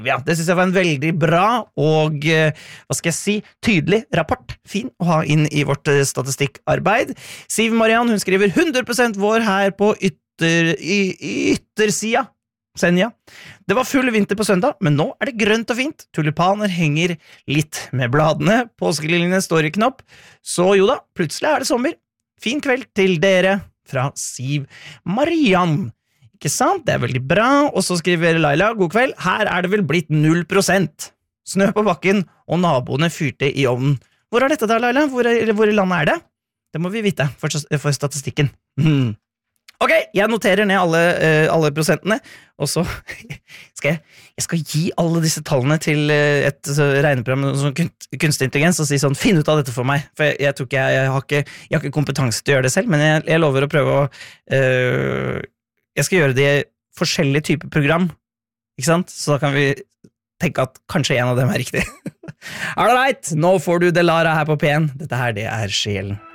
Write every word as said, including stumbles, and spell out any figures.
Ja, det synes jeg var en veldig bra og, hva skal jeg si, tydelig rapport. Fin å ha inn i vårt statistikkarbeid. Siv Mariann, hun skriver hundre prosent vår her på ytter, y, yttersida. Senja. Det var full vinter på søndag, men nå er det grønt og fint. Tulipaner henger litt med bladene. Påskeliljene står i knopp. Så jo da, plutselig er det sommer. Fin kveld til dere fra Siv Mariann. Ikke sant? Det er veldig bra. Og så skriver Laila, god kveld. Her er det vel blitt null prosent. Snø på bakken, og naboene fyrte i ovnen. Hvor er dette da, Laila? Hvor, er, hvor i landet er det? Det må vi vite for, for statistikken. Hmm. Ok, jeg noterer ned alle, uh, alle prosentene, og så skal jeg, jeg skal gi alle disse tallene til uh, et uh, regneprogram med sånn kunstig intelligens og si sånn, finn ut av dette for meg, for jeg, jeg tror ikke jeg, jeg, har ikke, jeg har ikke kompetanse til å gjøre det selv, men jeg, jeg lover å prøve å, uh, jeg skal gjøre det i forskjellige typer program, ikke sant? Så da kan vi tenke at kanskje en av dem er riktig. All right, nå får du Delara her på P en, dette her det er Sjelen.